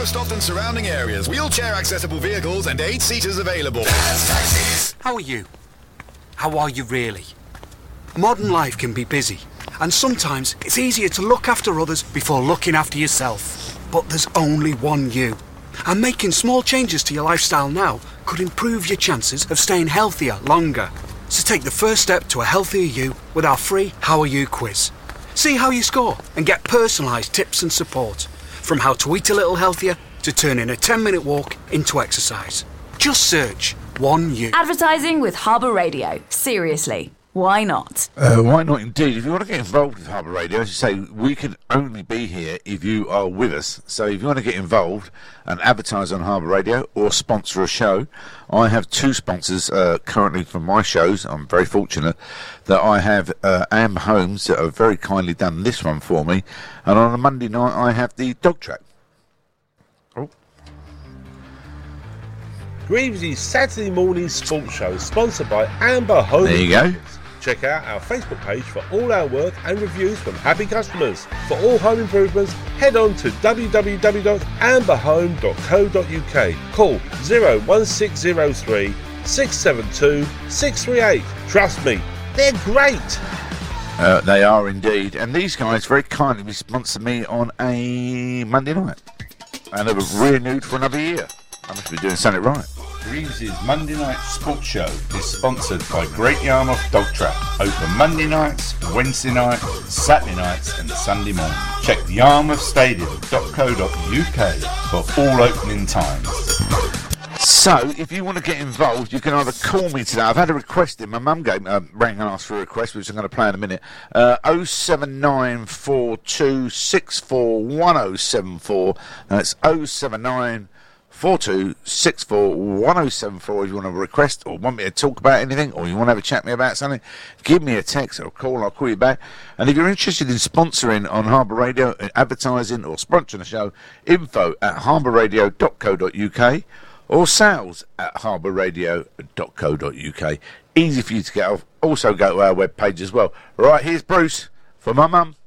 Lowestoft and surrounding areas. Wheelchair accessible vehicles and 8-seaters available. How are you? How are you really? Modern life can be busy, and sometimes it's easier to look after others before looking after yourself. But there's only one you. And making small changes to your lifestyle now could improve your chances of staying healthier longer. So take the first step to a healthier you with our free How Are You quiz. See how you score and get personalised tips and support. From how to eat a little healthier to turning a 10-minute walk into exercise. Just search One You. Advertising with Harbour Radio. Seriously. Why not? Why not indeed? If you want to get involved with Harbour Radio, as you say, we can only be here if you are with us. So if you want to get involved and advertise on Harbour Radio or sponsor a show, I have two sponsors currently for my shows. I'm very fortunate that I have Amber Homes that have very kindly done this one for me. And on a Monday night, I have the Dog Track. Oh. Greaves' Saturday morning sports show is sponsored by Amber Homes. There you go. Check out our Facebook page for all our work and reviews from happy customers. For all home improvements, head on to www.amberhome.co.uk. Call 01603 672 638. Trust me, they're great. They are indeed. And these guys very kindly sponsored me on a Monday night. And they were renewed for another year. I must be doing something right. Greaves' Monday Night Sports Show is sponsored by Great Yarmouth Dog Track. Open Monday nights, Wednesday nights, Saturday nights and Sunday morning. Check yarmouthstadium.co.uk for all opening times. So, if you want to get involved, you can either call me today. I've had a request in. My mum rang and asked for a request, which I'm going to play in a minute. 07942641074. That's 07942641074. If you want to request or want me to talk about anything or you want to have a chat with me about something, give me a text or a call. I'll call you back. And if you're interested in sponsoring on Harbour Radio, advertising or sponsoring a show, info@harbourradio.co.uk or sales@harbourradio.co.uk. Easy for you to get off. Also go to our webpage as well. Right, here's Bruce for my mum.